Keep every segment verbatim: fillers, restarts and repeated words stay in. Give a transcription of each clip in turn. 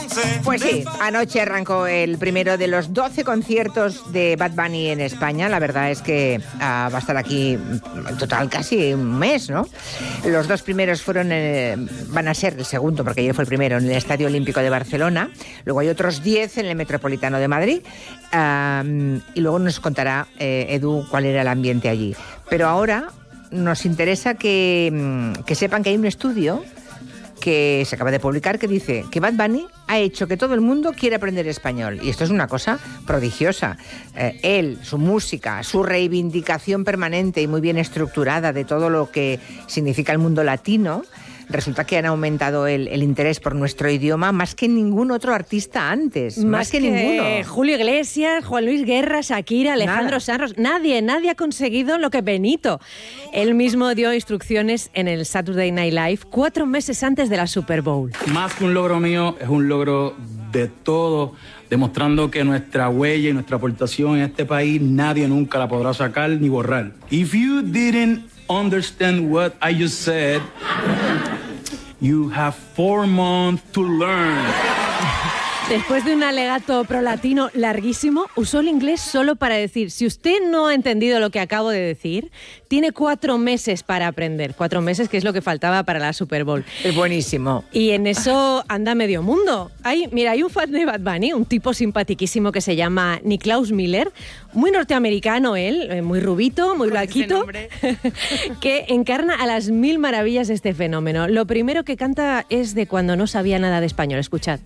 Pues sí, anoche arrancó el primero de los doce conciertos de Bad Bunny en España. La verdad es que uh, va a estar aquí en total casi un mes, ¿no? Los dos primeros fueron, eh, van a ser el segundo, porque ayer fue el primero, en el Estadio Olímpico de Barcelona. Luego hay otros diez en el Metropolitano de Madrid. Uh, y luego nos contará eh, Edu cuál era el ambiente allí. Pero ahora nos interesa que, que sepan que hay un estudio que se acaba de publicar que dice que Bad Bunny ha hecho que todo el mundo quiera aprender español. Y esto es una cosa prodigiosa. Eh, él, su música, su reivindicación permanente y muy bien estructurada de todo lo que significa el mundo latino, resulta que han aumentado el, el interés por nuestro idioma más que ningún otro artista antes. Más, más que, que ninguno. Julio Iglesias, Juan Luis Guerra, Shakira, Alejandro Nada. Sanz. Nadie, nadie ha conseguido lo que Benito. Él mismo dio instrucciones en el Saturday Night Live cuatro meses antes de la Super Bowl. Más que un logro mío, es un logro de todo, demostrando que nuestra huella y nuestra aportación en este país nadie nunca la podrá sacar ni borrar. If you didn't understand what I just said, you have four months to learn. Después de un alegato prolatino larguísimo, usó el inglés solo para decir: si usted no ha entendido lo que acabo de decir, tiene cuatro meses para aprender. Cuatro meses, que es lo que faltaba para la Super Bowl. Es buenísimo. Y en eso anda medio mundo. Hay, mira, hay un fan de Bad Bunny, un tipo simpatiquísimo que se llama Niklaus Miller, muy norteamericano él, muy rubito, muy blanquito, que encarna a las mil maravillas de este fenómeno. Lo primero que canta es de cuando no sabía nada de español. Escuchad.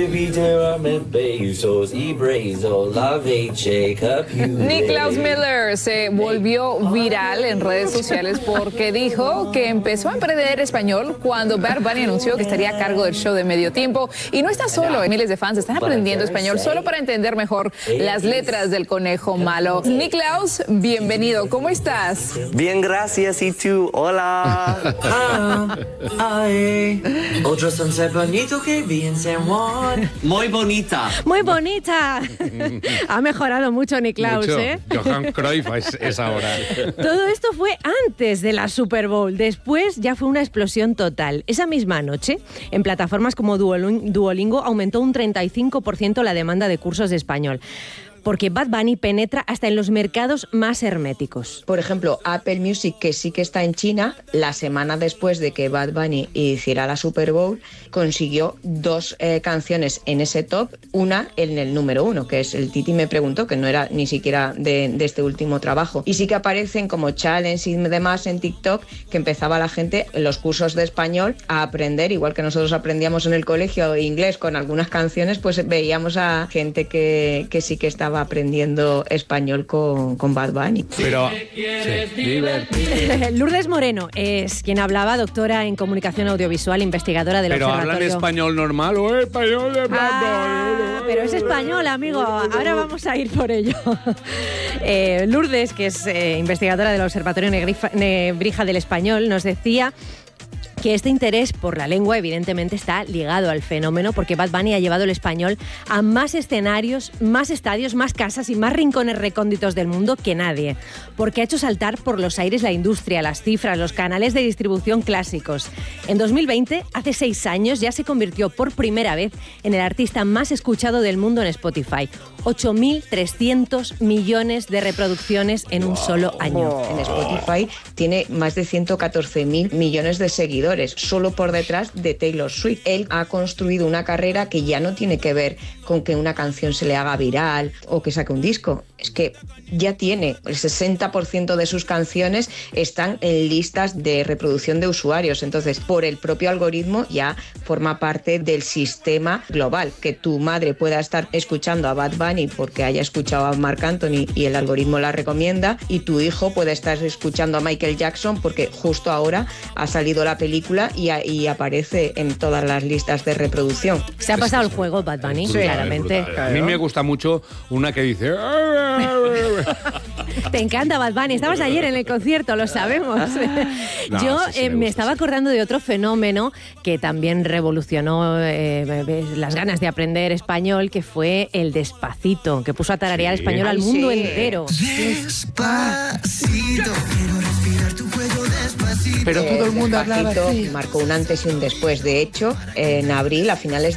Niklaus Miller se volvió viral en redes sociales porque dijo que empezó a aprender español cuando Bad Bunny anunció que estaría a cargo del show de medio tiempo. Y no está solo, miles de fans están aprendiendo español solo para entender mejor las letras del Conejo Malo. Niklaus, bienvenido, ¿cómo estás? Bien, gracias, y tú, hola. Ah, ay, otro sunset bonito que vi en San Juan. Muy bonita. Muy bonita. Ha mejorado mucho Niklaus, mucho. ¿eh? Johan Cruyff es, es ahora. Todo esto fue antes de la Super Bowl. Después ya fue una explosión total. Esa misma noche, en plataformas como Duolingo, aumentó un treinta y cinco por ciento la demanda de cursos de español. Porque Bad Bunny penetra hasta en los mercados más herméticos. Por ejemplo, Apple Music, que sí que está en China, la semana después de que Bad Bunny hiciera la Super Bowl, consiguió dos eh, canciones en ese top, una en el número uno, que es el Titi me preguntó, que no era ni siquiera de, de este último trabajo. Y sí que aparecen como challenge y demás en TikTok, que empezaba la gente en los cursos de español a aprender, igual que nosotros aprendíamos en el colegio inglés con algunas canciones, pues veíamos a gente que, que sí que estaba aprendiendo español con, con Bad Bunny. Pero sí. Lourdes Moreno es quien hablaba, doctora en comunicación audiovisual, investigadora del pero observatorio. ¿Hablan español normal o español de Bad ah, Bunny? Pero es español, amigo. Ahora vamos a ir por ello. Eh, Lourdes, que es eh, investigadora del Observatorio Negrifa, Nebrija del Español, nos decía que este interés por la lengua evidentemente está ligado al fenómeno, porque Bad Bunny ha llevado el español a más escenarios, más estadios, más casas y más rincones recónditos del mundo que nadie, porque ha hecho saltar por los aires la industria, las cifras, los canales de distribución clásicos. En dos mil veinte, hace seis años, ya se convirtió por primera vez en el artista más escuchado del mundo en Spotify. ocho mil trescientos millones de reproducciones en un solo año. En Spotify tiene más de ciento catorce mil millones de seguidores, solo por detrás de Taylor Swift. Él ha construido una carrera que ya no tiene que ver con que una canción se le haga viral o que saque un disco. Es que ya tiene el sesenta por ciento de sus canciones están en listas de reproducción de usuarios. Entonces, por el propio algoritmo ya forma parte del sistema global. Que tu madre pueda estar escuchando a Bad Bunny porque haya escuchado a Marc Anthony y el algoritmo la recomienda, y tu hijo puede estar escuchando a Michael Jackson porque justo ahora ha salido la película y, a, y aparece en todas las listas de reproducción. Se ha pasado el juego Bad Bunny, sí, claramente. A mí me gusta mucho una que dice... Te encanta Bad Bunny, estabas ayer en el concierto, lo sabemos. No, Yo sí, sí, eh, me, me gusta, estaba sí. acordando de otro fenómeno que también revolucionó eh, las ganas de aprender español, que fue el Despacito, que puso a tararear Sí. español al Ay, mundo sí. entero. Despacito, quiero respirar tu cuello despacito. Pero todo el mundo hablaba Despacito así. marcó un antes y un después. De hecho, en abril, a finales